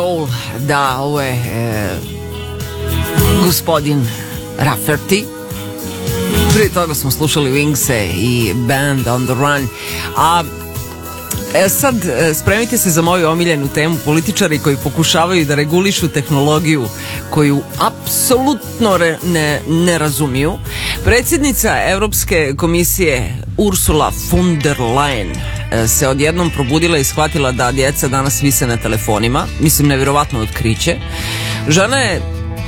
Da, ovo je gospodin Rafferty. Prije toga smo slušali Wings-e i Band on the Run. A sad spremite se za moju omiljenu temu. Političari koji pokušavaju da regulišu tehnologiju koju apsolutno ne razumiju. Predsjednica Europske komisije Ursula von der Leyen se odjednom probudila i shvatila da djeca danas vise na telefonima. Mislim, nevjerovatno otkriće. Žena je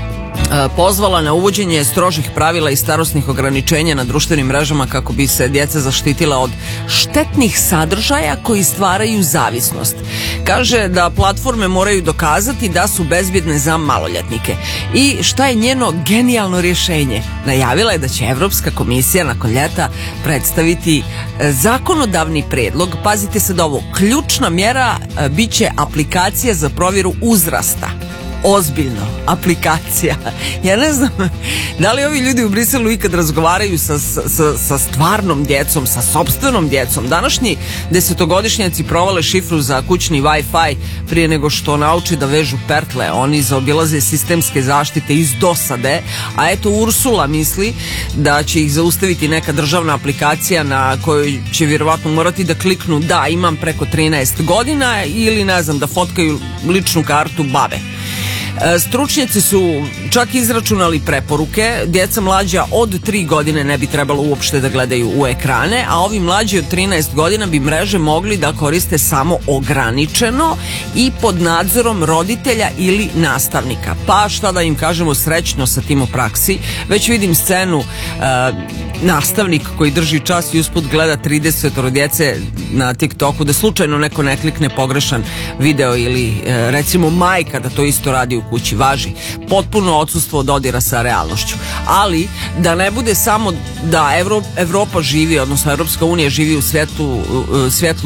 pozvala na uvođenje strožih pravila i starosnih ograničenja na društvenim mrežama kako bi se djeca zaštitila od štetnih sadržaja koji stvaraju zavisnost. Kaže da platforme moraju dokazati da su bezbjedne za maloljetnike. I šta je njeno genijalno rješenje? Najavila je da će Europska komisija nakon ljeta predstaviti zakonodavni prijedlog. Pazite sad ovo, ključna mjera bit će aplikacija za provjeru uzrasta. Ozbiljno, aplikacija. Ja ne znam da li ovi ljudi u Briselu ikad razgovaraju sa stvarnom djecom, sa sopstvenom djecom. Današnji 10-godišnjaci provale šifru za kućni Wi-Fi prije nego što nauči da vežu pertle. Oni zaobilaze sistemske zaštite iz dosade, a eto Ursula misli da će ih zaustaviti neka državna aplikacija na kojoj će vjerovatno morati da kliknu da imam preko 13 godina ili ne znam da fotkaju ličnu kartu babe. Stručnjaci su čak izračunali preporuke. Djeca mlađa od 3 godine ne bi trebalo uopšte da gledaju u ekrane, a ovi mlađi od 13 godina bi mreže mogli da koriste samo ograničeno i pod nadzorom roditelja ili nastavnika. Pa šta da im kažemo, srećno sa tim u praksi. Već vidim scenu, nastavnik koji drži čas i usput gleda 30 djece na TikToku, da slučajno neko ne klikne pogrešan video ili recimo majka da to isto radi u kući. Važi potpuno odsustvo dodira sa realnošću. Ali da ne bude samo da Evropa živi, odnosno Europska unija živi u svjetlu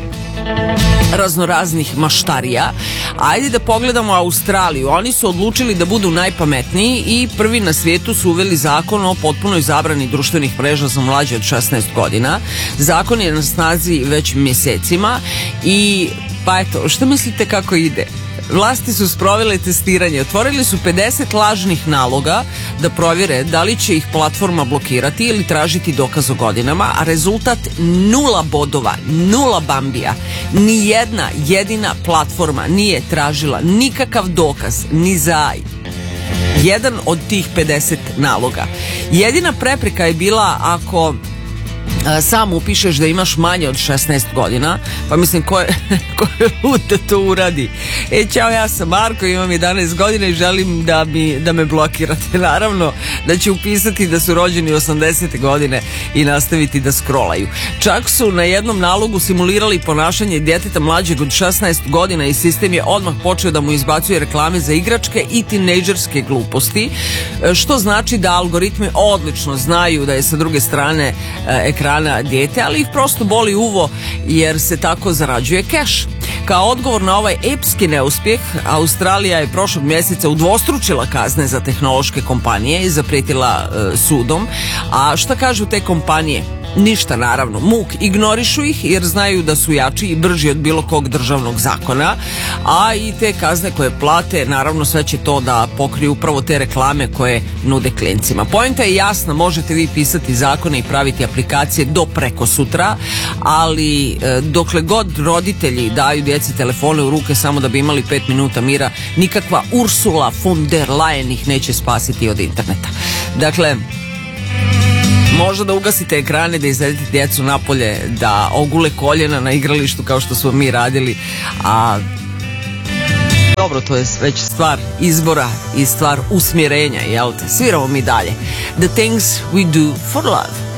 raznoraznih maštarija. Ajde da pogledamo Australiju. Oni su odlučili da budu najpametniji i prvi na svijetu su uveli zakon o potpunoj zabrani društvenih mreža za mlađe od 16 godina. Zakon je na snazi već mjesecima i pa eto, što mislite kako ide? Vlasti su sprovele testiranje, otvorili su 50 lažnih naloga da provjere da li će ih platforma blokirati ili tražiti dokaz o godinama, a rezultat 0 bodova, 0 bambija. Ni jedna jedina platforma nije tražila nikakav dokaz ni za jedan od tih 50 naloga. Jedina prepreka je bila ako sam upišeš da imaš manje od 16 godina, pa mislim ko je lud da to uradi. Ćao, ja sam Marko, imam 11 godina i želim da me blokirate. Naravno da će upisati da su rođeni 80. godine i nastaviti da scrollaju. Čak su na jednom nalogu simulirali ponašanje djeteta mlađeg od 16 godina i sistem je odmah počeo da mu izbacuje reklame za igračke i tinejdžerske gluposti, što znači da algoritmi odlično znaju da je sa druge strane ekrana dijete, ali ih prosto boli uvo jer se tako zarađuje keš. Kao odgovor na ovaj epski neuspjeh, Australija je prošlog mjeseca udvostručila kazne za tehnološke kompanije i zaprijetila sudom. A šta kažu te kompanije? Ništa, naravno. Muk, ignorišu ih jer znaju da su jači i brži od bilo kog državnog zakona, a i te kazne koje plate, naravno sve će to da pokriju upravo te reklame koje nude klincima. Poenta je jasna, možete vi pisati zakone i praviti aplikacije do preko sutra, ali dokle god roditelji daju djeci telefone u ruke samo da bi imali 5 minuta mira, nikakva Ursula von der Leyen ih neće spasiti od interneta. Dakle, možda da ugasite ekrane, da izvedete djecu napolje, da ogule koljena na igralištu kao što smo mi radili, a dobro, to je već stvar izbora i stvar usmjerenja, jel te? Sviramo mi dalje. The things we do for love.